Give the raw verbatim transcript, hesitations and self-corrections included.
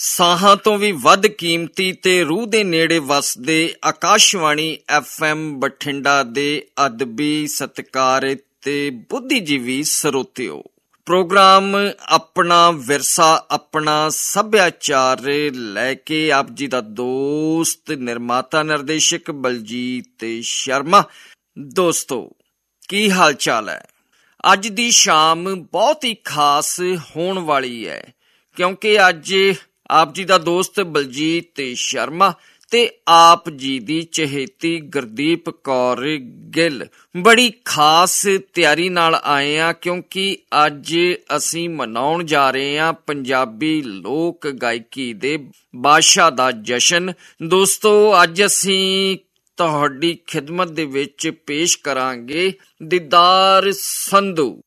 ਸਾਹਾਂ ਤੋਂ ਵੀ ਵੱਧ ਕੀਮਤੀ ਤੇ ਰੂਹ ਦੇ ਨੇੜੇ ਵਸਦੇ ਆਕਾਸ਼ਵਾਣੀ ਐਫ ਐਮ ਬਠਿੰਡਾ ਦੇ ਅਦਬੀ ਸਤਿਕਾਰਿਤ ਤੇ ਬੁੱਧੀਜੀਵੀ ਸਰੋਤਿਓ, ਪ੍ਰੋਗਰਾਮ ਆਪਣਾ ਵਿਰਸਾ ਆਪਣਾ ਸੱਭਿਆਚਾਰ ਲੈ ਕੇ ਆਪ ਜੀ ਦਾ ਦੋਸਤ ਨਿਰਮਾਤਾ ਨਿਰਦੇਸ਼ਕ ਬਲਜੀਤ ਸ਼ਰਮਾ। ਦੋਸਤੋ, ਕੀ ਹਾਲ ਚਾਲ ਹੈ? ਅੱਜ ਦੀ ਸ਼ਾਮ ਬਹੁਤ ਹੀ ਖਾਸ ਹੋਣ ਵਾਲੀ ਹੈ, ਕਿਉਂਕਿ ਅੱਜ ਆਪ ਜੀ ਦਾ ਦੋਸਤ ਬਲਜੀਤ ਸ਼ਰਮਾ ਤੇ ਆਪ ਜੀ ਦੀ ਚਹੇਤੀ ਗੁਰਦੀਪ ਕੌਰ ਗਿੱਲ ਬੜੀ ਖਾਸ ਤਿਆਰੀ ਨਾਲ ਆਏ ਆ, ਕਿਉਂਕਿ ਅੱਜ ਅਸੀਂ ਮਨਾਉਣ ਜਾ ਰਹੇ ਹਾਂ ਪੰਜਾਬੀ ਲੋਕ ਗਾਇਕੀ ਦੇ ਬਾਦਸ਼ਾਹ ਦਾ ਜਸ਼ਨ। ਦੋਸਤੋ, ਅੱਜ ਅਸੀਂ ਤੁਹਾਡੀ ਖਿਦਮਤ ਦੇ ਵਿੱਚ ਪੇਸ਼ ਕਰਾਂਗੇ ਦੀਦਾਰ ਸੰਧੂ।